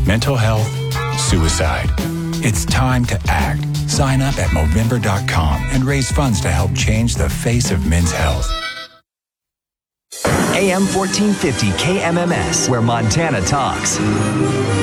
mental health, suicide. It's time to act. Sign up at Movember.com and raise funds to help change the face of men's health. AM 1450 KMMS, where Montana talks.